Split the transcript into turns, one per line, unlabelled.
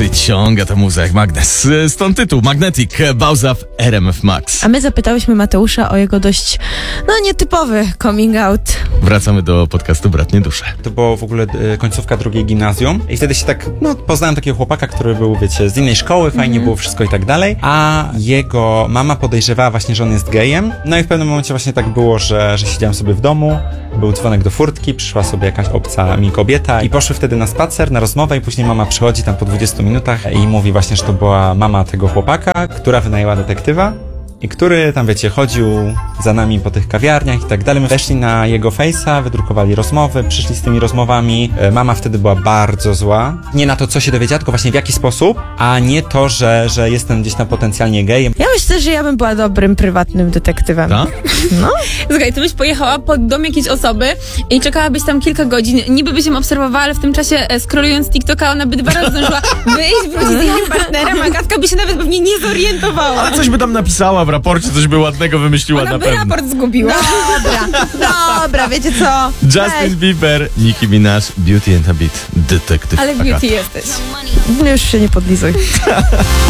Przyciąga ta muza jak magnes. Stąd tytuł Magnetic, Bauza w RMF Max.
A my zapytałyśmy Mateusza o jego dość, nietypowy coming out.
Wracamy do podcastu Bratnie Dusze.
To było w ogóle końcówka drugiej gimnazjum i wtedy się tak, poznałem takiego chłopaka, który był, wiecie, z innej szkoły, fajnie było wszystko i tak dalej, a jego mama podejrzewała właśnie, że on jest gejem. No i w pewnym momencie właśnie tak było, że siedziałem sobie w domu, był dzwonek do furtki, przyszła sobie jakaś obca mi kobieta i poszły wtedy na spacer, na rozmowę i później mama przychodzi tam po 20 minutach i mówi właśnie, że to była mama tego chłopaka, która wynajęła detektywa. I który tam, wiecie, chodził za nami po tych kawiarniach i tak dalej. My weszli na jego face'a, wydrukowali rozmowy, przyszli z tymi rozmowami. Mama wtedy była bardzo zła. Nie na to, co się dowiedziała, tylko właśnie w jaki sposób, a nie to, że jestem gdzieś tam potencjalnie gejem.
Ja myślę, że ja bym była dobrym, prywatnym detektywem.
Tak?
No.
Słuchaj, ty byś pojechała pod dom jakiejś osoby i czekałabyś tam kilka godzin. Niby byś ją obserwowała, ale w tym czasie scrollując TikToka, ona by 2 razy zdążyła wyjść, wrócić z innym partnerem, a Agatka by się nawet pewnie nie zorientowała.
Ale coś by tam napisała w raporcie, coś by ładnego wymyśliła
Ona
na
by
pewno.
raport zgubiła.
Dobra, wiecie co?
Justin Bieber, Nicki Minaj, Beauty and a Beat, detektyw
Ale
Agata.
beauty jesteś.
Już się nie podlizuj.